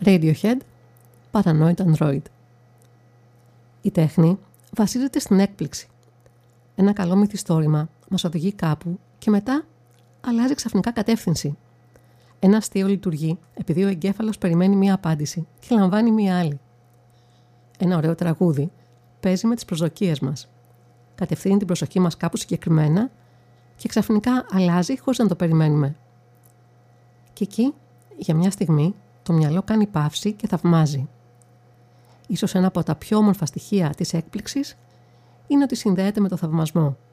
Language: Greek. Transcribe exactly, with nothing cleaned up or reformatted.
Radiohead, Paranoid Android. Η τέχνη βασίζεται στην έκπληξη. Ένα καλό μυθιστόρημα μας οδηγεί κάπου και μετά αλλάζει ξαφνικά κατεύθυνση. Ένα αστείο λειτουργεί επειδή ο εγκέφαλος περιμένει μία απάντηση και λαμβάνει μία άλλη. Ένα ωραίο τραγούδι παίζει με τις προσδοκίες μας. Κατευθύνει την προσοχή μας κάπου συγκεκριμένα και ξαφνικά αλλάζει χωρίς να το περιμένουμε. Και εκεί, για μια στιγμή, το μυαλό κάνει παύση και θαυμάζει. Ίσως ένα από τα πιο όμορφα στοιχεία της έκπληξης είναι ότι συνδέεται με το θαυμασμό.